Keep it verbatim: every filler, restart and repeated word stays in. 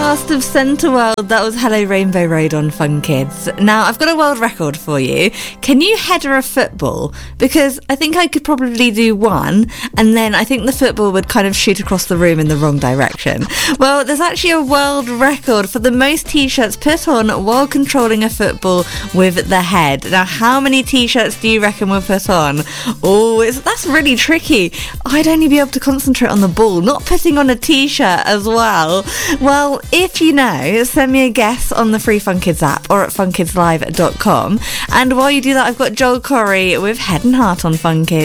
cast of Centre World. That was Hello Rainbow Road on Fun Kids. Now, I've got a world record for you. Can you header a football? Because I think I could probably do one, and then I think the football would kind of shoot across the room in the wrong direction. Well, there's actually a world record for the most T-shirts put on while controlling a football with the head. Now, how many T-shirts do you reckon were put on? Oh, it's, that's really tricky. I'd only be able to concentrate on the ball, not putting on a T-shirt as well. Well, if you know, send me a guess on the free Fun Kids app or at fun kids live dot com. And while you do that, I've got Joel Corry with Head and Heart on Fun Kids.